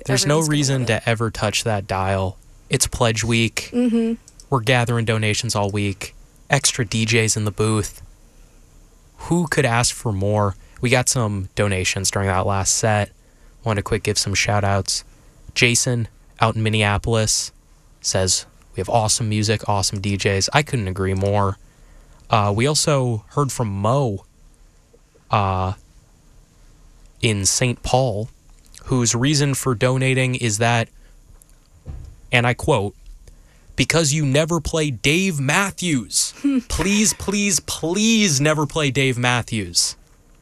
There's no reason to ever touch that dial. It's Pledge Week. Mm-hmm. We're gathering donations all week. Extra DJs in the booth. Who could ask for more? We got some donations during that last set. Want to quick give some shout outs. Jason out in Minneapolis says we have awesome music, awesome DJs. I couldn't agree more. We also heard from Mo in St. Paul, whose reason for donating is that, and I quote, "Because you never play Dave Matthews. Please, please, please never play Dave Matthews."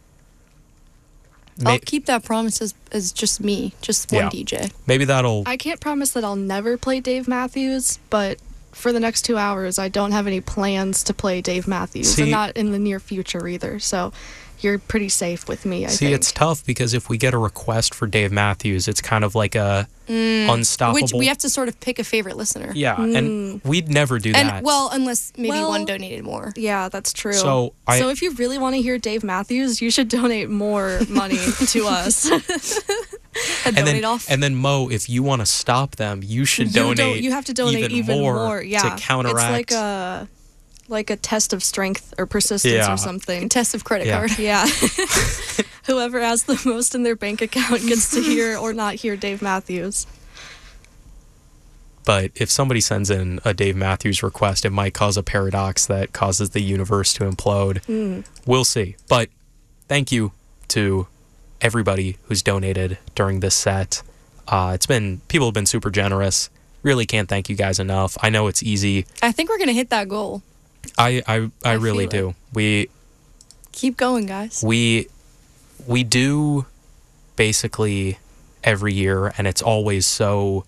I'll keep that promise as just me, just one DJ. Maybe that'll... I can't promise that I'll never play Dave Matthews, but for the next 2 hours, I don't have any plans to play Dave Matthews, and not in the near future either, so you're pretty safe with me, I think. It's tough because if we get a request for Dave Matthews, it's kind of like a unstoppable... Which we have to sort of pick a favorite listener. Yeah, and we'd never do that. And, well, unless maybe one donated more. Yeah, that's true. So if you really want to hear Dave Matthews, you should donate more money to us. And then Mo, if you want to stop them, you should donate. You have to donate even more. Yeah, to counteract. It's like a test of strength or persistence or something. A test of credit card. Yeah. Whoever has the most in their bank account gets to hear or not hear Dave Matthews. But if somebody sends in a Dave Matthews request, it might cause a paradox that causes the universe to implode. We'll see. But thank you to everybody who's donated during this set. People have been super generous. Really can't thank you guys enough. I know it's easy. I think we're going to hit that goal. I really do. We keep going, guys. We do basically every year, and it's always so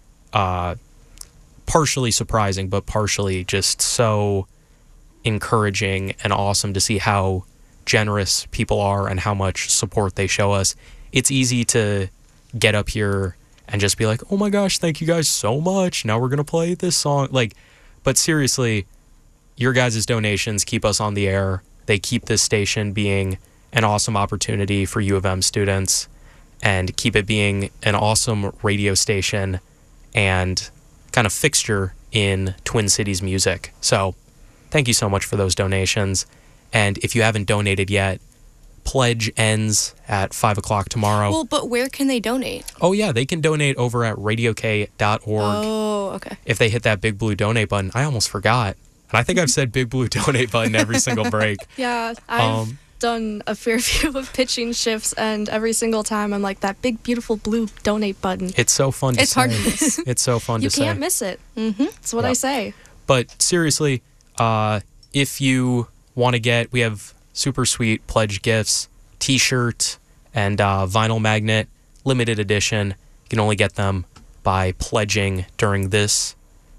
partially surprising, but partially just so encouraging and awesome to see how generous people are and how much support they show us. It's easy to get up here and just be like, oh my gosh, thank you guys so much. Now we're going to play this song. But seriously, your guys' donations keep us on the air. They keep this station being an awesome opportunity for U of M students and keep it being an awesome radio station and kind of fixture in Twin Cities music. So thank you so much for those donations. And if you haven't donated yet, pledge ends at 5 o'clock tomorrow. Well, but where can they donate? Oh, yeah, they can donate over at radiok.org. Oh, okay. If they hit that big blue donate button. I almost forgot. And I think I've said big blue donate button every single break. Yeah, I've done a fair few of pitching shifts, and every single time I'm like, that big, beautiful blue donate button. It's so fun to say. It's hard to miss. It's so fun to say. You can't miss it. That's what I say. But seriously, if you want to we have super sweet pledge gifts, t-shirt, and vinyl magnet, limited edition. You can only get them by pledging during this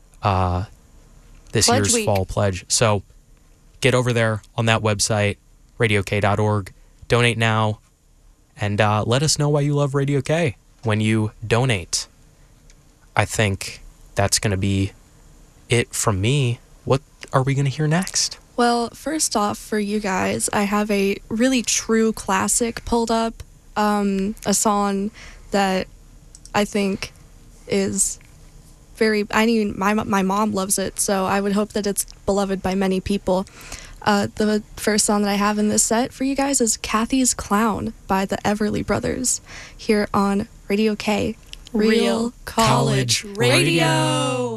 year's week. fall pledge. So get over there on that website, radiok.org. Donate now, and let us know why you love Radio K when you donate. I think that's going to be it from me. What are we going to hear next? Well, first off, for you guys, I have a really true classic pulled up, a song that I think is my mom loves it, so I would hope that it's beloved by many people. The first song that I have in this set for you guys is Kathy's Clown by the Everly Brothers, here on Radio K. Real College Radio.